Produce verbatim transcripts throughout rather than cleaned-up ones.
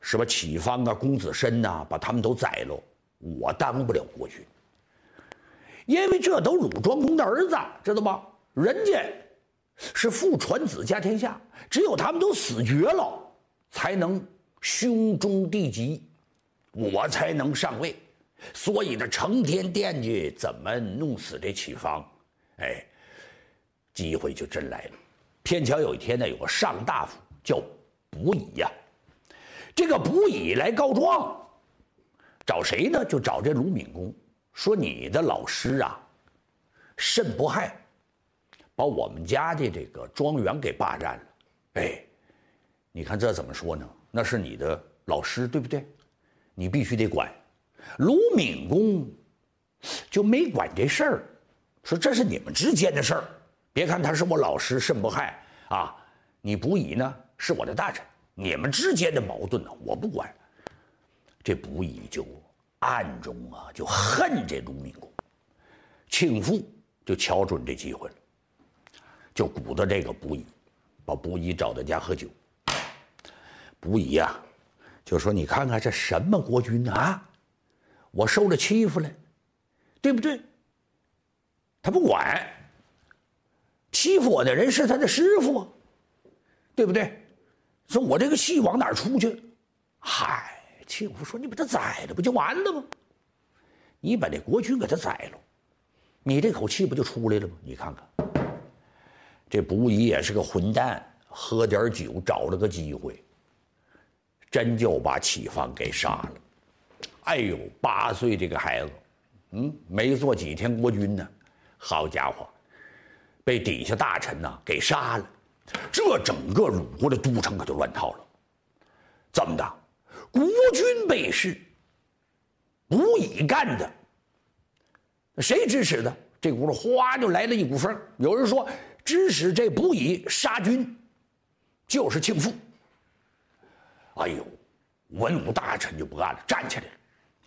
什么启方啊、公子申呐、啊，把他们都宰了，我当不了国君。因为这都鲁庄公的儿子，知道吗？人家是父传子家天下，只有他们都死绝了，才能兄终弟及，我才能上位。所以呢，成天惦记怎么弄死这启方，哎，机会就真来了。偏巧有一天呢，有个上大夫叫卜乙呀、啊，这个卜乙来告状，找谁呢？就找这鲁闵公，说你的老师啊，甚不害，把我们家的这个庄园给霸占了。哎，你看这怎么说呢？那是你的老师，对不对？你必须得管。鲁闵公就没管这事儿，说这是你们之间的事儿。别看他是我老师，甚不害啊！你卜乙呢是我的大臣，你们之间的矛盾呢，我不管。这卜乙就暗中啊就恨这鲁闵公，庆父就瞧准这机会了，就鼓捣这个卜乙，把卜乙找到家喝酒。卜乙呀、啊，就说：“你看看这什么国君啊！我受了欺负了，对不对？他不管，欺负我的人是他的师傅啊，对不对？说我这个气往哪儿出去？嗨，庆父说你把他宰了不就完了吗？你把这国君给他宰了，你这口气不就出来了吗？你看看，这卜乙也是个混蛋，喝点酒找了个机会，真就把启方给杀了。哎呦，八岁这个孩子，嗯，没做几天国君呢，好家伙，被底下大臣呢给杀了，这整个鲁国的都城可就乱套了。怎么的？国君被弑，卜乙干的，谁指使的？这轱辘哗就来了一股风，有人说指使这卜乙杀君就是庆父。哎呦，文武大臣就不干了，站起来了。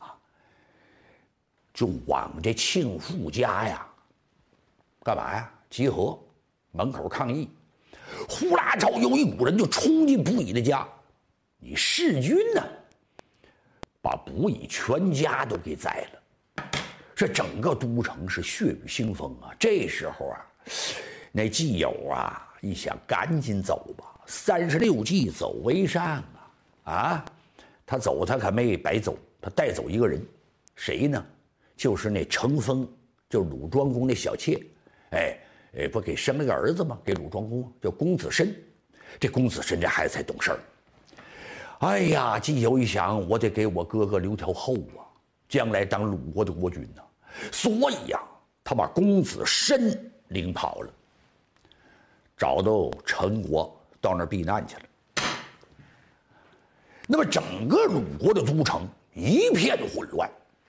就往这庆父家呀，干嘛呀？集合，门口抗议。呼啦朝有一股人就冲进卜乙的家，你弑君呢、啊，把卜乙全家都给宰了。这整个都城是血雨腥风啊！这时候啊，那季友啊一想，赶紧走吧，三十六计，走为上啊！啊，他走他可没白走，他带走一个人，谁呢？就是那程丰，就是鲁庄公那小妾，哎哎，不给生了个儿子吗？给鲁庄公叫公子申，这公子申这孩子才懂事儿。哎呀，季友一想，我得给我哥哥留条后啊，将来当鲁国的国君呢、啊。所以呀、啊，他把公子申领跑了，找到陈国，到那儿避难去了。那么整个鲁国的都城一片混乱。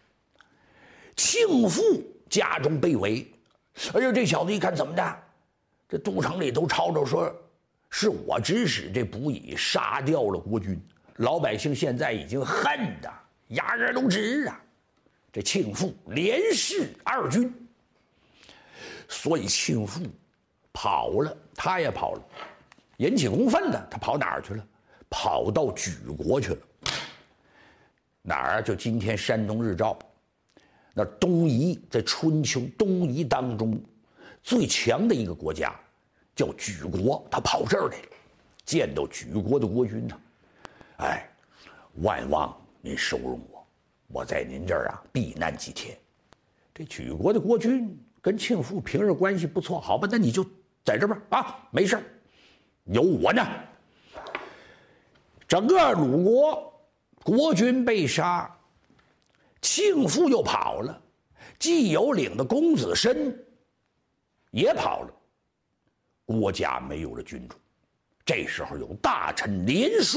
庆父家中被围，哎呦，这小子一看怎么的，这都城里都吵吵说，是我指使这卜乙杀掉了国君，老百姓现在已经恨得牙根都直啊！这庆父连弑二君，所以庆父跑了，他也跑了，引起公愤了，他跑哪儿去了？跑到莒国去了。哪儿？就今天山东日照。那东夷在春秋东夷当中最强的一个国家叫莒国，他跑这儿来了，见到莒国的国君呢，哎，万望您收容我，我在您这儿啊避难几天。这莒国的国君跟庆父平日关系不错，好吧，那你就在这边啊，没事，有我呢。整个鲁国国君被杀。庆父又跑了，季友领的公子申也跑了，国家没有了君主。这时候有大臣连书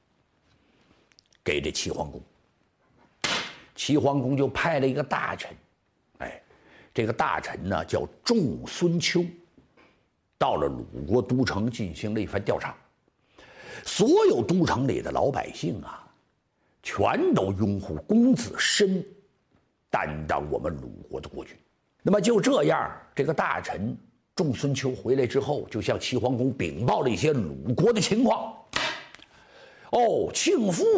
给这齐桓公，齐桓公就派了一个大臣，哎，这个大臣呢叫仲孙丘，到了鲁国都城进行了一番调查。所有都城里的老百姓啊，全都拥护公子申担当我们鲁国的国君。那么就这样，这个大臣仲孙丘回来之后，就向齐桓公禀报了一些鲁国的情况。哦，庆父